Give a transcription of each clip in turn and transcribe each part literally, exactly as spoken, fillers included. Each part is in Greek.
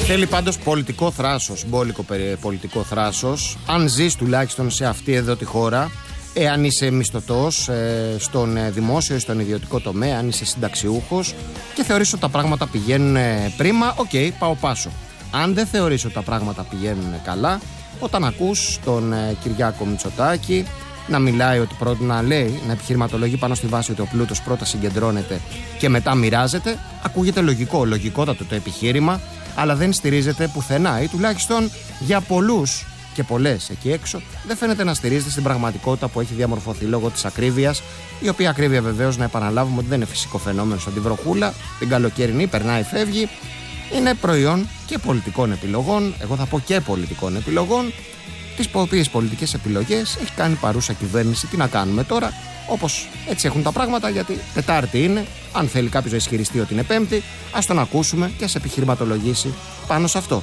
Θέλει πάντως πολιτικό θράσος, μπόλικο πολιτικό θράσος, αν ζεις τουλάχιστον σε αυτή εδώ τη χώρα, εάν είσαι μισθωτός ε, στον δημόσιο ή στον ιδιωτικό τομέα, αν είσαι συνταξιούχος και θεωρείς ότι τα πράγματα πηγαίνουν πρίμα, οκ, okay, πάω πάσο. Αν δεν θεωρείς ότι τα πράγματα πηγαίνουν καλά, όταν ακούς τον ε, Κυριάκο Μητσοτάκη να μιλάει, ότι πρώτα, να λέει, να επιχειρηματολογεί πάνω στη βάση ότι ο πλούτος πρώτα συγκεντρώνεται και μετά μοιράζεται, ακούγεται λογικό, λογικότατο το επιχείρημα, αλλά δεν στηρίζεται πουθενά, ή τουλάχιστον για πολλούς και πολλές εκεί έξω δεν φαίνεται να στηρίζεται στην πραγματικότητα που έχει διαμορφωθεί λόγω της ακρίβειας, η οποία ακρίβεια βεβαίως, να επαναλάβουμε ότι δεν είναι φυσικό φαινόμενο σαν τη βροχούλα, την καλοκαιρινή, περνάει, φεύγει, είναι προϊόν και πολιτικών επιλογών, εγώ θα πω και πολιτικών επιλογών, τις οποίες πολιτικές επιλογές έχει κάνει παρούσα κυβέρνηση. Τι να κάνουμε τώρα, όπως έτσι έχουν τα πράγματα, γιατί Τετάρτη είναι, αν θέλει κάποιος να ισχυριστεί ότι είναι Πέμπτη, ας τον ακούσουμε και ας επιχειρηματολογήσει πάνω σε αυτό.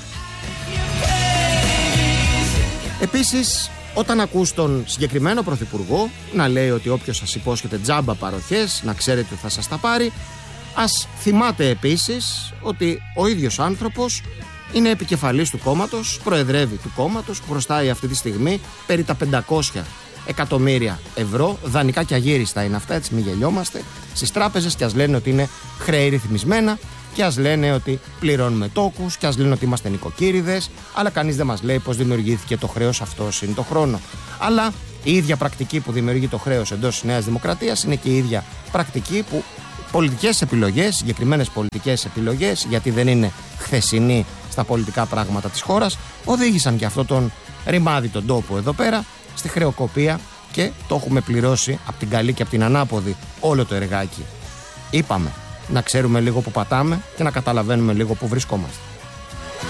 Επίσης, όταν ακούς τον συγκεκριμένο πρωθυπουργό να λέει ότι όποιος σας υπόσχεται τζάμπα παροχές, να ξέρετε ότι θα σας τα πάρει, ας θυμάται επίσης ότι ο ίδιος άνθρωπος είναι επικεφαλής του κόμματος, προεδρεύει του κόμματος που χρωστάει αυτή τη στιγμή περί τα πεντακόσια εκατομμύρια ευρώ, δανεικά και αγύριστα είναι αυτά, έτσι μην γελιόμαστε, στις τράπεζες, και ας λένε ότι είναι χρέη ρυθμισμένα και ας λένε ότι πληρώνουμε τόκους και ας λένε ότι είμαστε νοικοκύριδες, αλλά κανείς δεν μας λέει πώς δημιουργήθηκε το χρέος αυτό είναι το χρόνο. Αλλά η ίδια πρακτική που δημιουργεί το χρέος εντός της Νέας Δημοκρατίας είναι και η ίδια πρακτική που πολιτικές επιλογές, συγκεκριμένες πολιτικές επιλογές, γιατί δεν είναι χθεσινή στα πολιτικά πράγματα της χώρας, οδήγησαν και αυτό τον ρημάδι τον τόπο εδώ πέρα στη χρεοκοπία και το έχουμε πληρώσει από την καλή και από την ανάποδη όλο το εργάκι. Είπαμε να ξέρουμε λίγο που πατάμε και να καταλαβαίνουμε λίγο που βρισκόμαστε.